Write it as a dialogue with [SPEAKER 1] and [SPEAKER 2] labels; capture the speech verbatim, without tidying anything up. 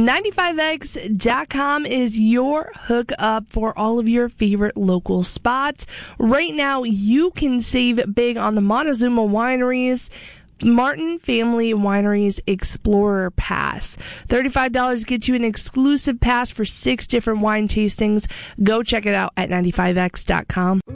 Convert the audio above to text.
[SPEAKER 1] ninety-five X dot com is your hookup for all of your favorite local spots. Right now, you can save big on the Montezuma Wineries Martin Family Wineries Explorer Pass. thirty-five dollars gets you an exclusive pass for six different wine tastings. Go check it out at ninety-five X dot com.